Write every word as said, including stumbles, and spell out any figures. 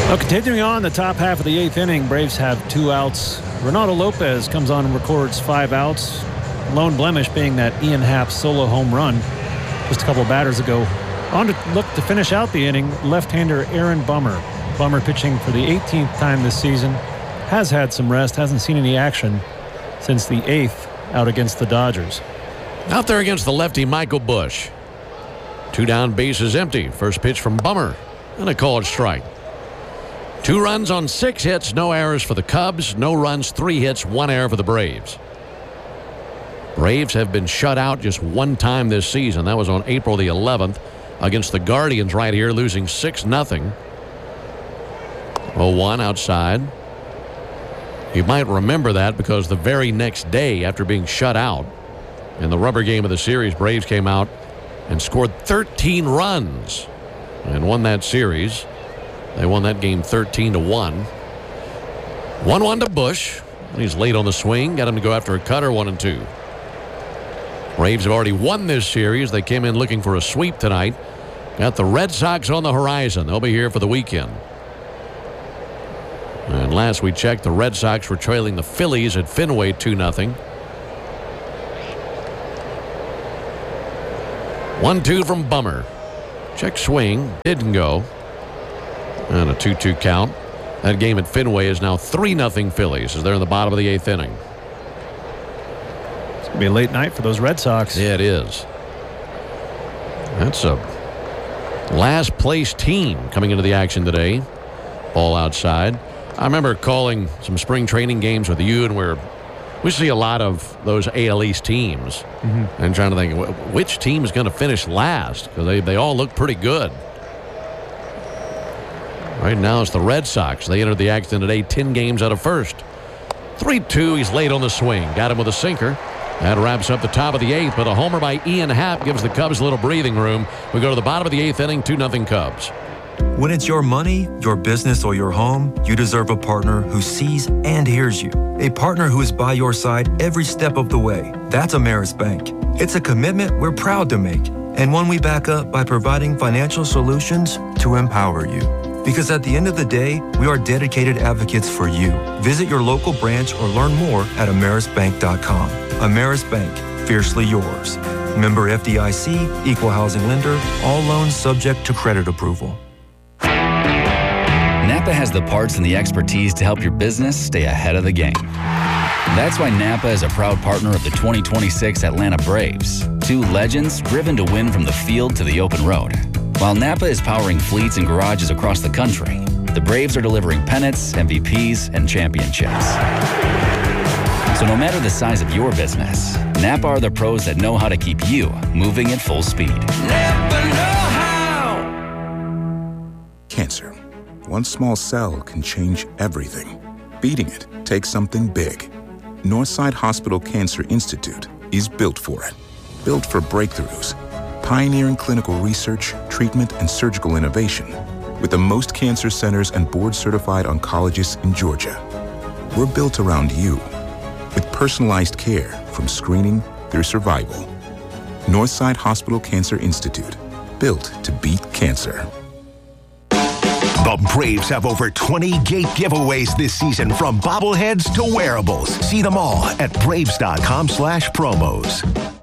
Well, continuing on the top half of the eighth inning, Braves have two outs. Ronaldo Lopez comes on and records five outs. Lone blemish being that Ian Happ solo home run just a couple of batters ago. On to look to finish out the inning, left-hander Aaron Bummer. Bummer pitching for the eighteenth time this season. Has had some rest, hasn't seen any action since the eighth out against the Dodgers. Out there against the lefty Michael Busch. Two down, bases empty. First pitch from Bummer and a called strike. Two runs on six hits, no errors for the Cubs. No runs, three hits, one error for the Braves. Braves have been shut out just one time this season. That was on April the eleventh against the Guardians right here, losing six nothing. oh one outside. You might remember that because the very next day after being shut out in the rubber game of the series, Braves came out and scored thirteen runs and won that series. They won that game thirteen to one. one one to Busch. He's late on the swing. Got him to go after a cutter, one and two. Braves have already won this series. They came in looking for a sweep tonight. Got the Red Sox on the horizon. They'll be here for the weekend. And last we checked, the Red Sox were trailing the Phillies at Fenway two nothing. one two from Bummer. Check swing. Didn't go. And a two two count. That game at Fenway is now three nothing Phillies as they're in the bottom of the eighth inning. It's going to be a late night for those Red Sox. Yeah, it is. That's a last place team coming into the action today. Ball outside. I remember calling some spring training games with you, and we're we see a lot of those A L East teams. Mm-hmm. And trying to think which team is going to finish last because they, they all look pretty good. Right now it's the Red Sox. They entered the action today ten games out of first. three two. He's late on the swing. Got him with a sinker. That wraps up the top of the eighth, but a homer by Ian Happ gives the Cubs a little breathing room. We go to the bottom of the eighth inning, two nothing Cubs. When it's your money, your business, or your home, you deserve a partner who sees and hears you. A partner who is by your side every step of the way. That's Ameris Bank. It's a commitment we're proud to make, and one we back up by providing financial solutions to empower you. Because at the end of the day, we are dedicated advocates for you. Visit your local branch or learn more at ameris bank dot com. Ameris Bank, fiercely yours. Member F D I C, Equal Housing Lender, all loans subject to credit approval. Napa has the parts and the expertise to help your business stay ahead of the game. That's why Napa is a proud partner of the twenty twenty-six Atlanta Braves. Two legends driven to win from the field to the open road. While Napa is powering fleets and garages across the country, the Braves are delivering pennants, M V Ps, and championships. So no matter the size of your business, Napa are the pros that know how to keep you moving at full speed. Napa know how! Cancer. One small cell can change everything. Beating it takes something big. Northside Hospital Cancer Institute is built for it. Built for breakthroughs. Pioneering clinical research, treatment, and surgical innovation with the most cancer centers and board-certified oncologists in Georgia. We're built around you with personalized care from screening through survival. Northside Hospital Cancer Institute, built to beat cancer. The Braves have over twenty gate giveaways this season, from bobbleheads to wearables. See them all at braves dot com slash promos.